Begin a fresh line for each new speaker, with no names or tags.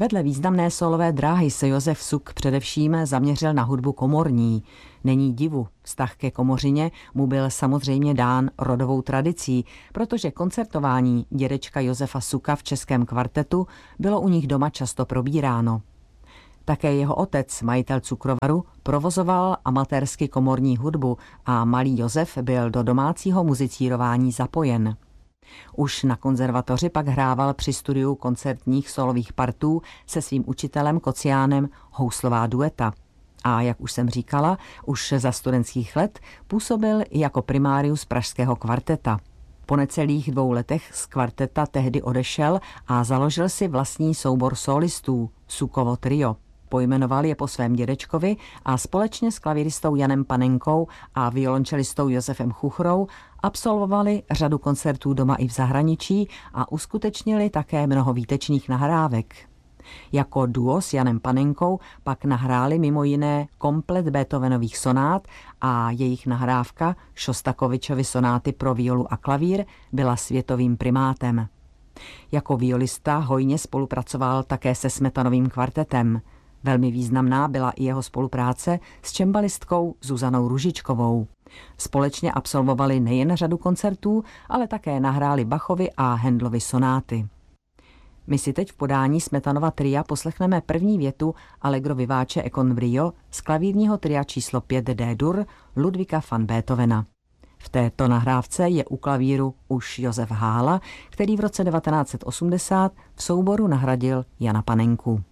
Vedle významné solové dráhy se Josef Suk především zaměřil na hudbu komorní. Není divu, vztah ke komořině mu byl samozřejmě dán rodovou tradicí, protože koncertování dědečka Josefa Suka v českém kvartetu bylo u nich doma často probíráno. Také jeho otec, majitel cukrovaru, provozoval amatérsky komorní hudbu a malý Josef byl do domácího muzicírování zapojen. Už na konzervatoři pak hrával při studiu koncertních solových partů se svým učitelem Kociánem houslová dueta. A jak už jsem říkala, už za studentských let působil i jako primárius pražského kvarteta. Po necelých 2 letech z kvarteta tehdy odešel a založil si vlastní soubor solistů, Sukovo trio. Pojmenoval je po svém dědečkovi a společně s klavíristou Janem Panenkou a violončelistou Josefem Chuchrou absolvovali řadu koncertů doma i v zahraničí a uskutečnili také mnoho výtečných nahrávek. Jako duo s Janem Panenkou pak nahráli mimo jiné komplet Beethovenových sonát a jejich nahrávka Šostakovičovy sonáty pro violu a klavír byla světovým primátem. Jako violista hojně spolupracoval také se Smetanovým kvartetem. Velmi významná byla i jeho spolupráce s čembalistkou Zuzanou Ružičkovou. Společně absolvovali nejen řadu koncertů, ale také nahráli Bachovy a Handlovy sonáty. My si teď v podání Smetanova tria poslechneme první větu Allegro vivace e con brio z klavírního tria číslo 5 D-dur Ludvíka van Beethovena. V této nahrávce je u klavíru už Josef Hála, který v roce 1980 v souboru nahradil Jana Panenku.